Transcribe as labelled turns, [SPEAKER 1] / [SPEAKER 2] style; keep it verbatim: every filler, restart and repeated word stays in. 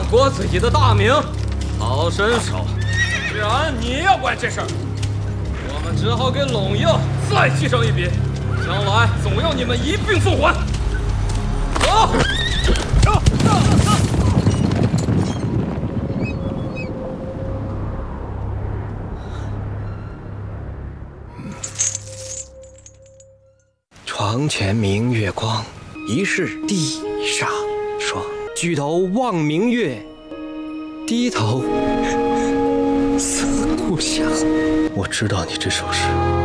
[SPEAKER 1] 国自己的大名，好身手。既然你要管这事儿，我们只好给陇营再记上一笔，将来总要你们一并奉还。走，走，走，走。
[SPEAKER 2] 床前明月光，疑是地上霜。举头望明月，低头思故乡。我知道你这首诗